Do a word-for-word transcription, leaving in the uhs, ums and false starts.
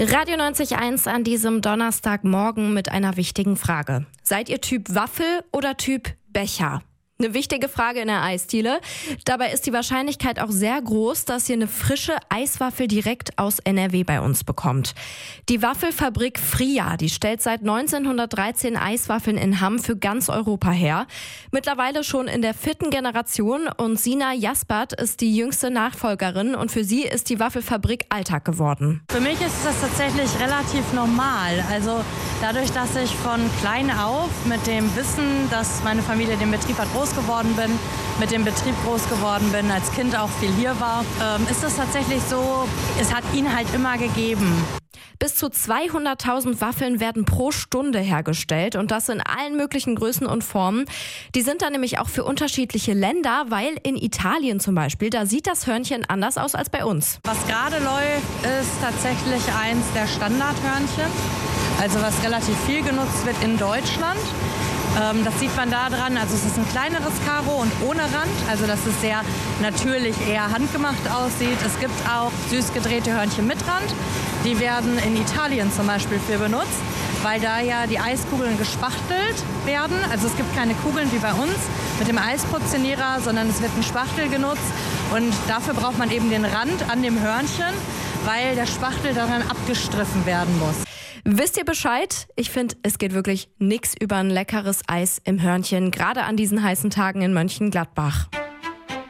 Radio neunzig Komma eins an diesem Donnerstagmorgen mit einer wichtigen Frage. Seid ihr Typ Waffel oder Typ Becher? Eine wichtige Frage in der Eisdiele. Dabei ist die Wahrscheinlichkeit auch sehr groß, dass ihr eine frische Eiswaffel direkt aus N R W bei uns bekommt. Die Waffelfabrik Fria, die stellt seit neunzehnhundertdreizehn Eiswaffeln in Hamm für ganz Europa her. Mittlerweile schon in der vierten Generation und Sina Jaspert ist die jüngste Nachfolgerin und für sie ist die Waffelfabrik Alltag geworden. Für mich ist das tatsächlich relativ normal. Also dadurch, dass ich von klein auf mit dem Wissen, dass meine Familie den Betrieb hat, groß geworden bin, mit dem Betrieb groß geworden bin, als Kind auch viel hier war, ähm, ist es tatsächlich so, es hat ihn halt immer gegeben. Bis zu zweihunderttausend Waffeln werden pro Stunde hergestellt und das in allen möglichen Größen und Formen. Die sind dann nämlich auch für unterschiedliche Länder, weil in Italien zum Beispiel, da sieht das Hörnchen anders aus als bei uns. Was gerade läuft, ist tatsächlich eins der Standardhörnchen, also was relativ viel genutzt wird in Deutschland. Ähm, das sieht man da dran, also es ist ein kleineres Karo und ohne Rand, also dass es sehr natürlich eher handgemacht aussieht. Es gibt auch süß gedrehte Hörnchen mit Rand, die werden in Italien zum Beispiel für benutzt, weil da ja die Eiskugeln gespachtelt werden. Also es gibt keine Kugeln wie bei uns mit dem Eisportionierer, sondern es wird ein Spachtel genutzt und dafür braucht man eben den Rand an dem Hörnchen, weil der Spachtel daran abgestriffen werden muss. Wisst ihr Bescheid? Ich finde, es geht wirklich nichts über ein leckeres Eis im Hörnchen, gerade an diesen heißen Tagen in Mönchengladbach.